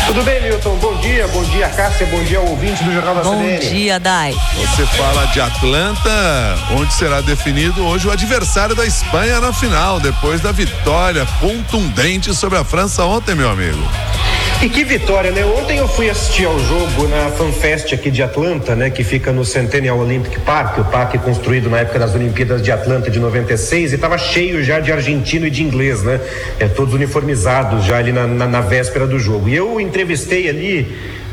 Tudo bem, Milton? Bom dia, Cássia, bom dia ao ouvinte do Jornal da CBN. Bom dia, Dai. Você fala de Atlanta, onde será definido hoje o adversário da Espanha na final, depois da vitória contundente sobre a França ontem, meu amigo. E que vitória, né? Ontem eu fui assistir ao jogo na FanFest aqui de Atlanta, né? Que fica no Centennial Olympic Park, o parque construído na época das Olimpíadas de Atlanta de 96, e estava cheio já de argentino e de inglês, né? Todos uniformizados já ali na véspera do jogo. E eu entrevistei ali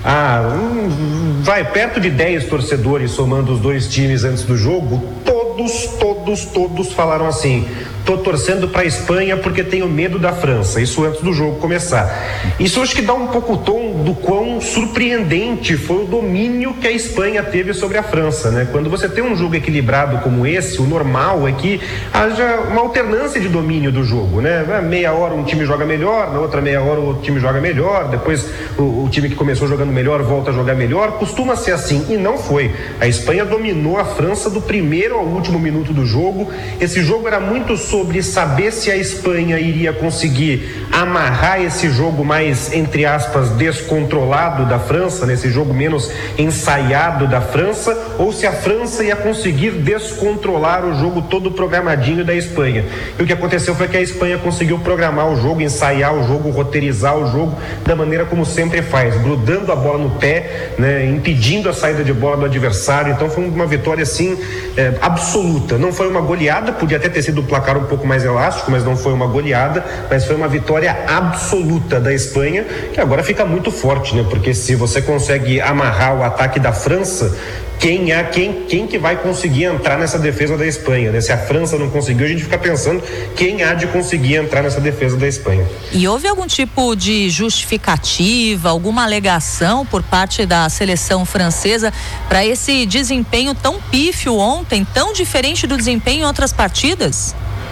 perto de 10 torcedores somando os dois times antes do jogo. Todos falaram assim: tô torcendo para a Espanha porque tenho medo da França. Isso antes do jogo começar. Isso acho que dá um pouco o tom do quão surpreendente foi o domínio que a Espanha teve sobre a França, né? Quando você tem um jogo equilibrado como esse, o normal é que haja uma alternância de domínio do jogo, né? Meia hora um time joga melhor, na outra meia hora o outro time joga melhor, depois o time que começou jogando melhor volta a jogar melhor. Costuma ser assim, e não foi. A Espanha dominou a França do primeiro ao último minuto do jogo. Esse jogo era muito sobre saber se a Espanha iria conseguir amarrar esse jogo mais, entre aspas, descontrolado da França, nesse jogo menos ensaiado da França, ou se a França ia conseguir descontrolar o jogo todo programadinho da Espanha. E o que aconteceu foi que a Espanha conseguiu programar o jogo, ensaiar o jogo, roteirizar o jogo da maneira como sempre faz, grudando a bola no pé, né, impedindo a saída de bola do adversário. Então foi uma vitória assim absoluta. Não foi uma goleada, podia até ter sido um placar um pouco mais elástico, mas não foi uma goleada, mas foi uma vitória absoluta da Espanha, que agora fica muito forte, né? Porque se você consegue amarrar o ataque da França, quem que vai conseguir entrar nessa defesa da Espanha, né? Se a França não conseguiu, a gente fica pensando quem há de conseguir entrar nessa defesa da Espanha. E houve algum tipo de justificativa, alguma alegação por parte da seleção francesa para esse desempenho tão pífio ontem, tão diferente do desempenho em outras partidas?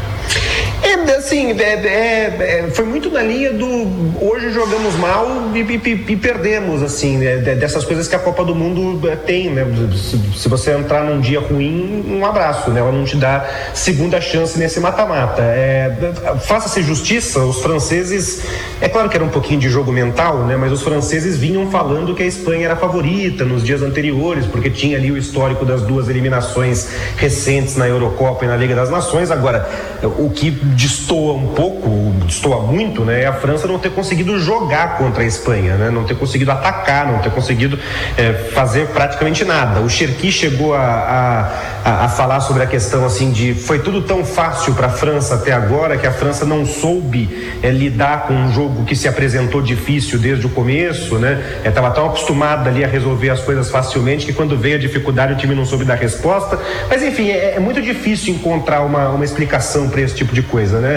Foi muito na linha do hoje jogamos mal e perdemos, assim, né? Dessas coisas que a Copa do Mundo tem, né? Se você entrar num dia ruim, um abraço, né? Ela não te dá segunda chance nesse mata-mata. Faça-se justiça, os franceses, é claro que era um pouquinho de jogo mental, né? Mas os franceses vinham falando que a Espanha era a favorita nos dias anteriores, porque tinha ali o histórico das duas eliminações recentes na Eurocopa e na Liga das Nações. Agora, o que destoa muito, né, é a França não ter conseguido jogar contra a Espanha, né, não ter conseguido atacar, não ter conseguido fazer praticamente nada. O Cherki chegou a falar sobre a questão assim de foi tudo tão fácil para a França até agora que a França não soube lidar com um jogo que se apresentou difícil desde o começo, né, estava tão acostumada ali a resolver as coisas facilmente que quando veio a dificuldade o time não soube dar resposta. Mas enfim, é muito difícil encontrar uma explicação para esse tipo de coisa, né?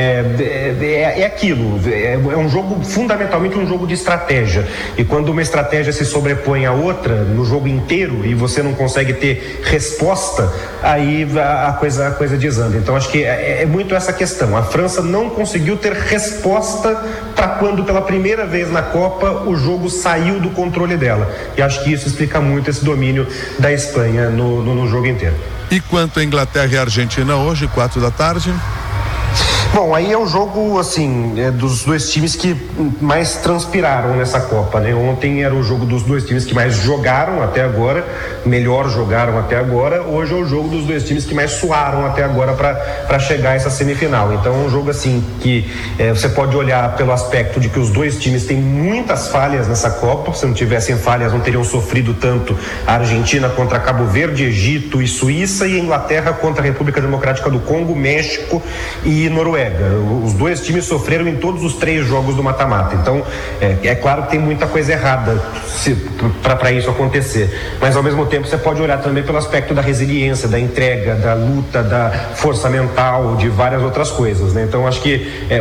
É aquilo, é um jogo, fundamentalmente um jogo de estratégia, e quando uma estratégia se sobrepõe à outra no jogo inteiro e você não consegue ter resposta, aí a coisa desanda. Então acho que é muito essa questão. A França não conseguiu ter resposta para quando pela primeira vez na Copa o jogo saiu do controle dela, e acho que isso explica muito esse domínio da Espanha no jogo inteiro. E quanto a Inglaterra e a Argentina hoje, 4h? Bom, aí é o jogo, assim, dos dois times que mais transpiraram nessa Copa, né? Ontem era o jogo dos dois times que mais jogaram até agora, melhor jogaram até agora. Hoje é o jogo dos dois times que mais suaram até agora para chegar a essa semifinal. Então é um jogo, assim, que você pode olhar pelo aspecto de que os dois times têm muitas falhas nessa Copa. Se não tivessem falhas, não teriam sofrido tanto a Argentina contra Cabo Verde, Egito e Suíça, e a Inglaterra contra a República Democrática do Congo, México e Noruega. Os dois times sofreram em todos os 3 jogos do mata-mata. Então, é claro que tem muita coisa errada para isso acontecer. Mas, ao mesmo tempo, você pode olhar também pelo aspecto da resiliência, da entrega, da luta, da força mental, de várias outras coisas, né? Então, acho que